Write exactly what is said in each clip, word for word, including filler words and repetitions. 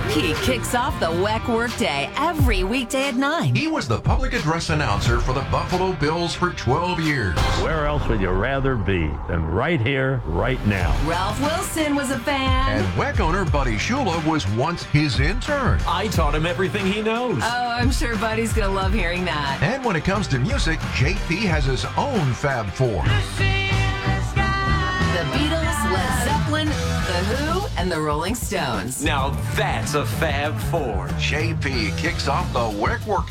P kicks off the W E C workday every weekday at nine. He was the public address announcer for the Buffalo Bills for twelve years. Where else would you rather be than right here, right now? Ralph Wilson was a fan. And W E C owner Buddy Shula was once his intern. I taught him everything he knows. Oh, I'm sure Buddy's going to love hearing that. And when it comes to music, J P has his own Fab Four. The Beatles, Led Zeppelin, The Who, and the Rolling Stones. Now that's a Fab Four. J P kicks off the W E C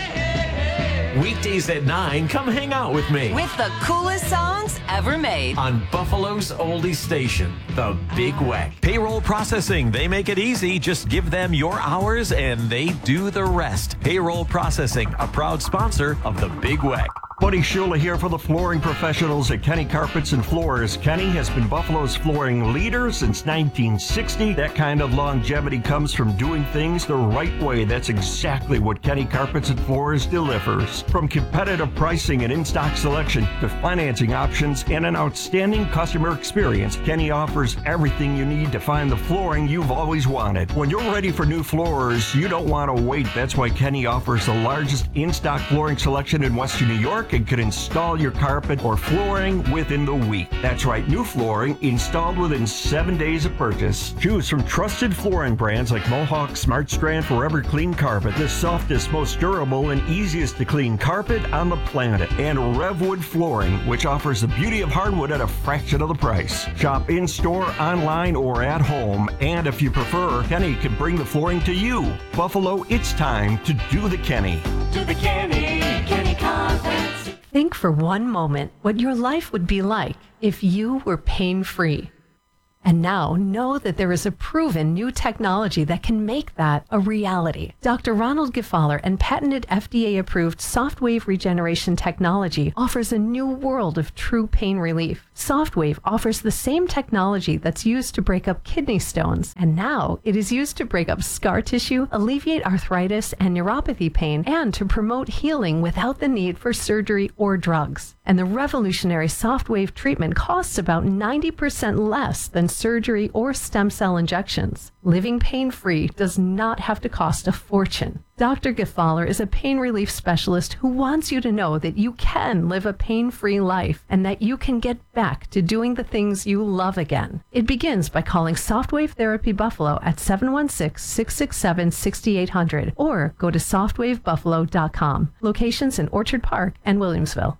workday. Weekdays at nine, come hang out with me. With the coolest songs ever made. On Buffalo's oldie station, the Big W E C. Payroll processing, they make it easy. Just give them your hours and they do the rest. Payroll processing, a proud sponsor of the Big W E C. Buddy Shula here for the flooring professionals at Kenny Carpets and Floors. Kenny has been Buffalo's flooring leader since nineteen sixty. That kind of longevity comes from doing things the right way. That's exactly what Kenny Carpets and Floors delivers. From competitive pricing and in-stock selection to financing options and an outstanding customer experience, Kenny offers everything you need to find the flooring you've always wanted. When you're ready for new floors, you don't want to wait. That's why Kenny offers the largest in-stock flooring selection in Western New York and can install your carpet or flooring within the week. That's right, new flooring installed within seven days of purchase. Choose from trusted flooring brands like Mohawk, SmartStrand, Forever Clean Carpet, the softest, most durable, and easiest to clean carpet on the planet, and Revwood Flooring, which offers the beauty of hardwood at a fraction of the price. Shop in-store, online, or at home, and if you prefer, Kenny can bring the flooring to you. Buffalo, it's time to do the Kenny. Do the Kenny, Kenny Carpets. Think for one moment what your life would be like if you were pain-free. And now know that there is a proven new technology that can make that a reality. Doctor Ronald Gefaller and patented F D A-approved SoftWave regeneration technology offers a new world of true pain relief. SoftWave offers the same technology that's used to break up kidney stones, and now it is used to break up scar tissue, alleviate arthritis and neuropathy pain, and to promote healing without the need for surgery or drugs. And the revolutionary SoftWave treatment costs about ninety percent less than surgery or stem cell injections. Living pain-free does not have to cost a fortune. Doctor Gefaller is a pain relief specialist who wants you to know that you can live a pain-free life and that you can get back to doing the things you love again. It begins by calling Softwave Therapy Buffalo at seven one six, six six seven, six eight zero zero or go to softwave buffalo dot com. Locations in Orchard Park and Williamsville.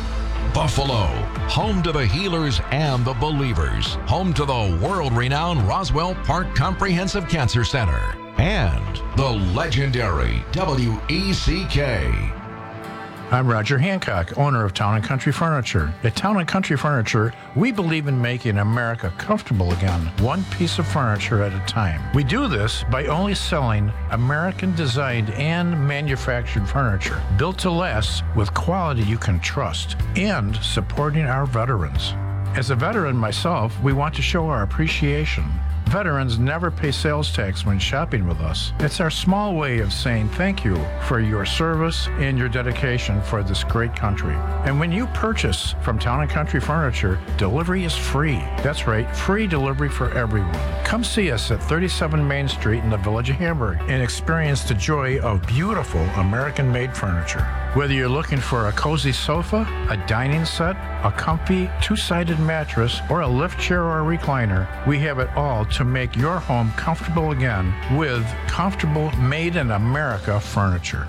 Buffalo, home to the healers and the believers, home to the world-renowned Roswell Park Comprehensive Cancer Center, and the legendary W E C K. I'm Roger Hancock, owner of Town and Country Furniture. At Town and Country Furniture, we believe in making America comfortable again, one piece of furniture at a time. We do this by only selling American-designed and manufactured furniture, built to last with quality you can trust, and supporting our veterans. As a veteran myself, we want to show our appreciation. Veterans never pay sales tax when shopping with us. It's our small way of saying thank you for your service and your dedication for this great country. And when you purchase from Town and Country Furniture, delivery is free. That's right, free delivery for everyone. Come see us at thirty-seven Main Street in the Village of Hamburg and experience the joy of beautiful American-made furniture. Whether you're looking for a cozy sofa, a dining set, a comfy two-sided mattress, or a lift chair or a recliner, we have it all to make your home comfortable again with comfortable made in America furniture.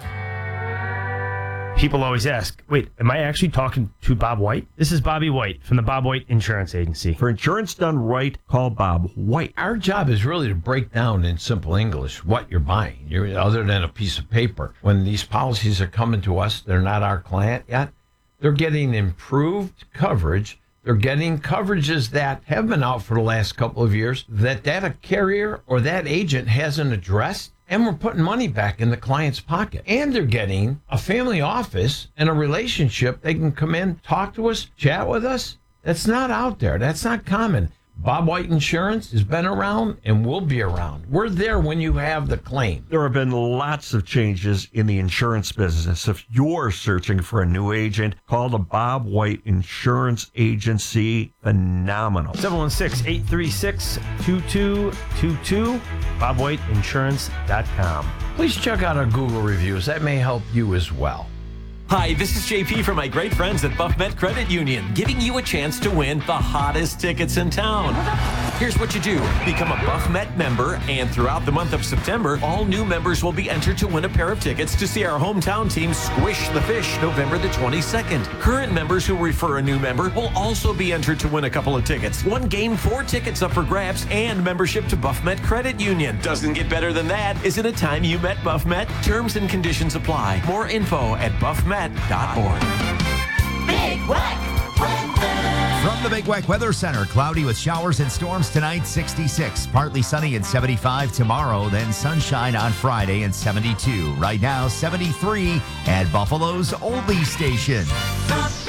People always ask, wait, am I actually talking to Bob White? This is Bobby White from the Bob White Insurance Agency. For insurance done right, call Bob White. Our job is really to break down in simple English what you're buying, you're, other than a piece of paper. When these policies are coming to us, they're not our client yet. They're getting improved coverage. They're getting coverages that have been out for the last couple of years that that carrier or that agent hasn't addressed. And we're putting money back in the client's pocket. And they're getting a family office and a relationship. They can come in, talk to us, chat with us. That's not out there. That's not common. Bob White Insurance has been around and will be around. We're there when you have the claim. There have been lots of changes in the insurance business. If you're searching for a new agent, call the Bob White Insurance Agency. Phenomenal. seven one six, eight three six, two two two two, bob white insurance dot com. Please check out our Google reviews. That may help you as well. Hi, this is J P from my great friends at Buff Met Credit Union, giving you a chance to win the hottest tickets in town. Here's what you do. Become a Buff Met member, and throughout the month of September, all new members will be entered to win a pair of tickets to see our hometown team squish the Fish November the twenty-second. Current members who refer a new member will also be entered to win a couple of tickets. One game, four tickets up for grabs, and membership to Buff Met Credit Union. Doesn't get better than that. Isn't it time you met Buff Met? Terms and conditions apply. More info at buff met dot org. Big Wack Weather. From the Big Wack Weather Center, cloudy with showers and storms tonight, sixty-six. Partly sunny and seventy-five tomorrow, then sunshine on Friday and seventy-two. Right now, seventy-three at Buffalo's Oldie Station.